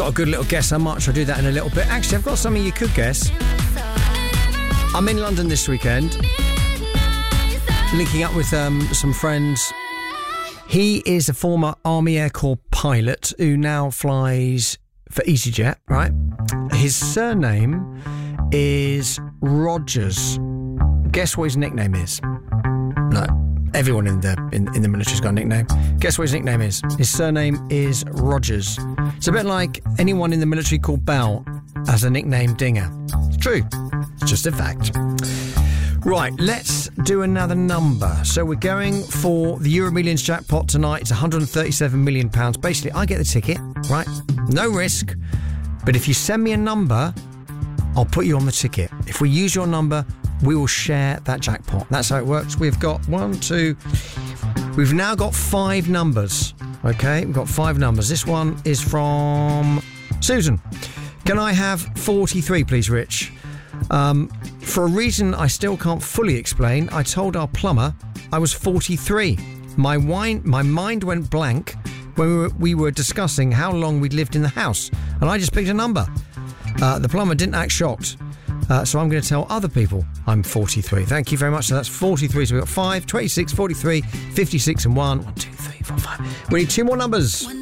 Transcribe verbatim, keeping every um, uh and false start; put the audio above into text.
got a good little guess how much. I'll do that in a little bit. Actually, I've got something you could guess. I'm in London this weekend, linking up with um, some friends. He is a former Army Air Corps pilot who now flies for EasyJet, right? His surname is Rogers. Guess what his nickname is? No, everyone in the in, in the military's got a nickname. Guess what his nickname is? His surname is Rogers. It's a bit like anyone in the military called Bell has a nickname Dinger. It's true. It's just a fact. Right, let's do another number. So we're going for the Euro Millions jackpot tonight. It's one hundred thirty-seven million pounds. Basically, I get the ticket, right? No risk. But if you send me a number, I'll put you on the ticket. If we use your number, we will share that jackpot. That's how it works. We've got one, two... We've now got five numbers, okay? We've got five numbers. This one is from Susan. Can I have forty-three, please, Rich? Um, for a reason I still can't fully explain, I told our plumber I was forty-three. My, wine, my mind went blank when we were, we were discussing how long we'd lived in the house, and I just picked a number. Uh, the plumber didn't act shocked, uh, so I'm going to tell other people I'm forty-three. Thank you very much. So that's forty-three. So we've got five, twenty-six, forty-three, fifty-six and one. one, two, three, four, five. We need two more numbers.